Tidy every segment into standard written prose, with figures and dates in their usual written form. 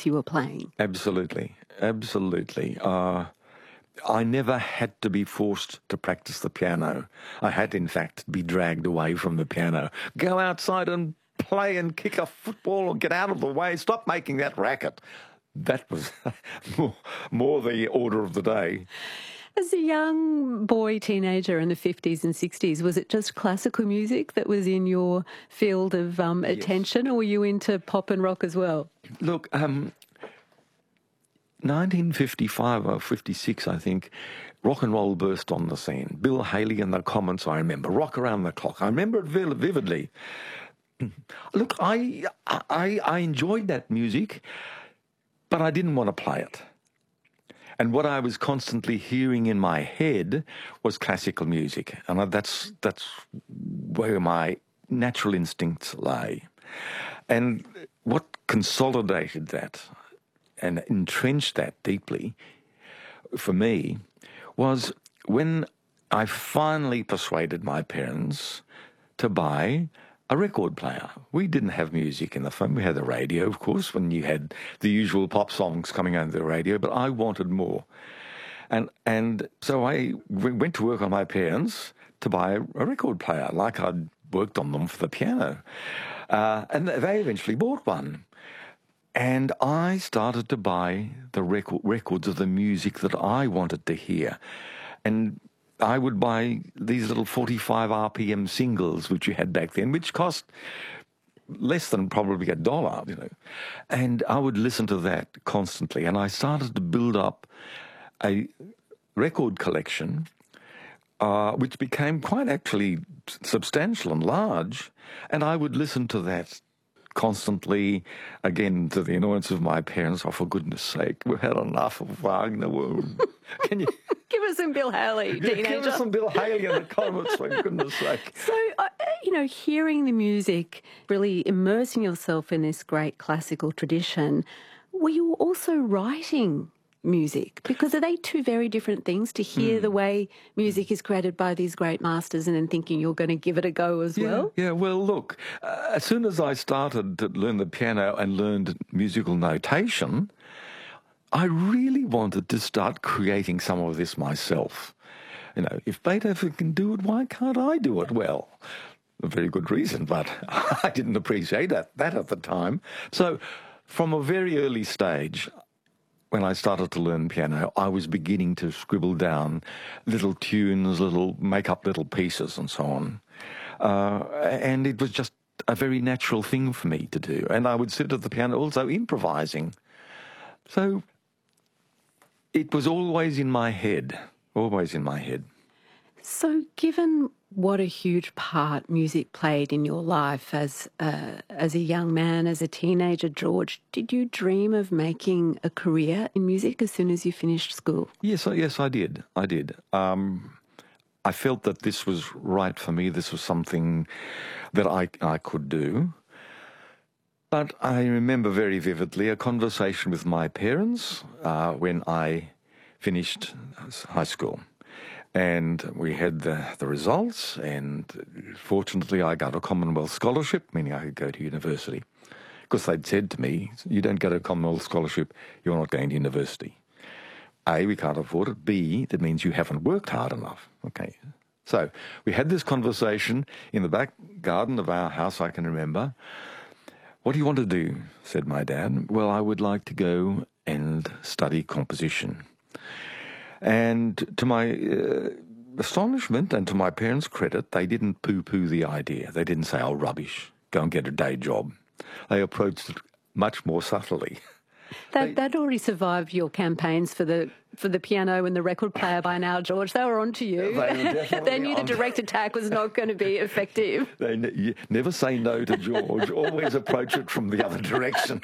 notes you were playing. Absolutely, absolutely. I never had to be forced to practice the piano. I had, in fact, to be dragged away from the piano. Go outside and play and kick a football or get out of the way. Stop making that racket. That was more the order of the day. As a young boy, teenager in the 50s and 60s, was it just classical music that was in your field of attention, or were you into pop and rock as well? Look, 1955 or 56, I think, rock and roll burst on the scene. Bill Haley and the Comets, I remember. Rock Around the Clock. I remember it vividly. Look, I enjoyed that music, but I didn't want to play it. And what I was constantly hearing in my head was classical music. And that's where my natural instincts lay. And what consolidated that and entrenched that deeply for me was when I finally persuaded my parents to buy a record player. We didn't have music in the phone. We had the radio, of course, when you had the usual pop songs coming over the radio, but I wanted more. And so I went to work on my parents to buy a record player, like I'd worked on them for the piano. And they eventually bought one. And I started to buy the records of the music that I wanted to hear. And I would buy these little 45 RPM singles, which you had back then, which cost less than probably $1, you know. And I would listen to that constantly. And I started to build up a record collection, which became quite actually substantial and large. And I would listen to that constantly, again, to the annoyance of my parents. Oh, for goodness sake, we've had enough of Wagner. Can you... Give us some Bill Haley, teenager. Give us some Bill Haley and the Comets, for goodness sake. So, hearing the music, really immersing yourself in this great classical tradition, were you also writing music? Because are they two very different things, to hear the way music is created by these great masters and then thinking you're going to give it a go as well? Yeah, well, look, as soon as I started to learn the piano and learned musical notation, I really wanted to start creating some of this myself. You know, if Beethoven can do it, why can't I do it well? A very good reason, but I didn't appreciate that at the time. So from a very early stage, when I started to learn piano, I was beginning to scribble down little tunes, make up little pieces and so on. And it was just a very natural thing for me to do. And I would sit at the piano also improvising. So it was always in my head, always in my head. So given what a huge part music played in your life as a young man, as a teenager, George, did you dream of making a career in music as soon as you finished school? Yes, I did. I felt that this was right for me. This was something that I could do. But I remember very vividly a conversation with my parents when I finished high school. And we had the results, and fortunately I got a Commonwealth scholarship, meaning I could go to university. Because they'd said to me, you don't get a Commonwealth scholarship, you're not going to university. A, we can't afford it. B, that means you haven't worked hard enough. Okay. So we had this conversation in the back garden of our house, I can remember. What do you want to do? Said my dad. Well, I would like to go and study composition. And to my astonishment and to my parents' credit, they didn't poo-poo the idea. They didn't say, oh, rubbish, go and get a day job. They approached it much more subtly. That already survived your campaigns for the piano and the record player by now, George. They were on to you. They knew the direct attack was not going to be effective. You never say no to George. Always approach it from the other direction.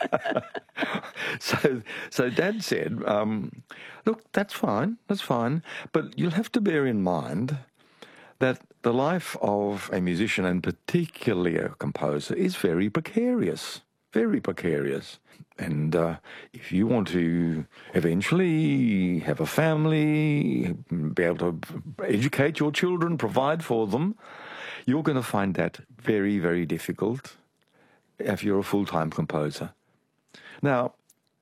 So Dad said, look, that's fine, but you'll have to bear in mind that the life of a musician, and particularly a composer, is very precarious. Very precarious. And if you want to eventually have a family, be able to educate your children, provide for them, you're going to find that very, very difficult if you're a full-time composer. Now,